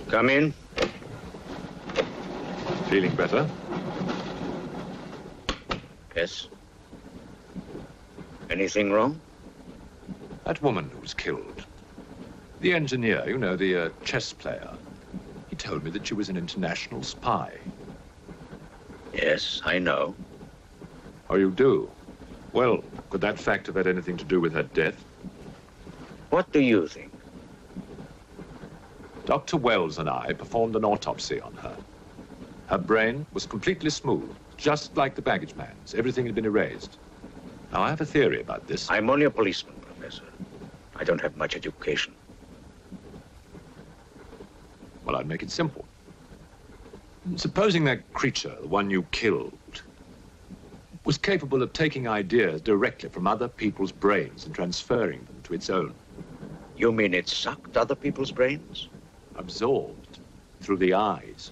Come in. Feeling better? Yes. Anything wrong? That woman who was killed. The engineer, you know, the chess player. He told me that she was an international spy. Yes, I know. Oh, you do? Well, could that fact have had anything to do with her death? What do you think? Dr. Wells and I performed an autopsy on her. Her brain was completely smooth, just like the baggage man's. Everything had been erased. Now, I have a theory about this. I'm only a policeman, Professor. I don't have much education. Well, I'd make it simple. Supposing that creature, the one you killed, was capable of taking ideas directly from other people's brains and transferring them to its own. You mean it sucked other people's brains? Absorbed through the eyes.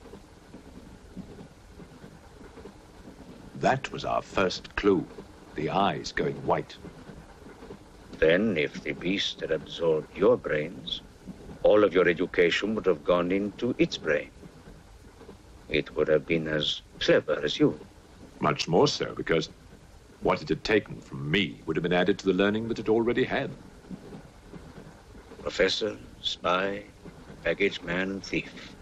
That was our first clue. The eyes going white. Then, if the beast had absorbed your brains, all of your education would have gone into its brain. It would have been as clever as you. Much more so, because what it had taken from me would have been added to the learning that it already had. Professor, spy, baggage man, thief.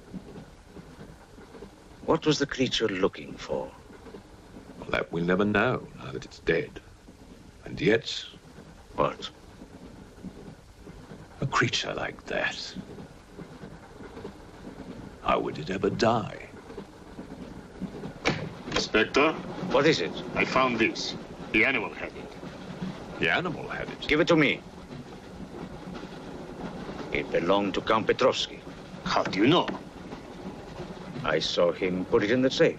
What was the creature looking for? Well, that we'll never know, now that it's dead. And yet... What? A creature like that. How would it ever die? Inspector? What is it? I found this. The animal had it. The animal had it. Give it to me. It belonged to Count Petrovsky. How do you know? I saw him put it in the safe.